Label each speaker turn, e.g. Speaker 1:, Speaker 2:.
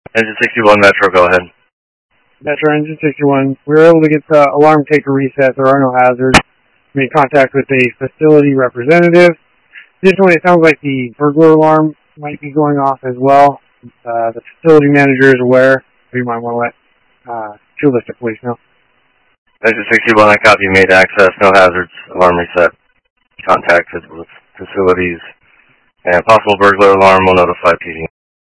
Speaker 1: Engine 61 Metro, go ahead.
Speaker 2: Metro Engine 61. We were able to get the alarm taker reset. There are no hazards. We made contact with a facility representative. Additionally, it sounds like the burglar alarm might be going off as well. The facility manager is aware. We might want to let Field District Police know.
Speaker 1: Engine 61, I copy. Made access, no hazards, alarm reset. Contact with facilities and possible burglar alarm will notify PD.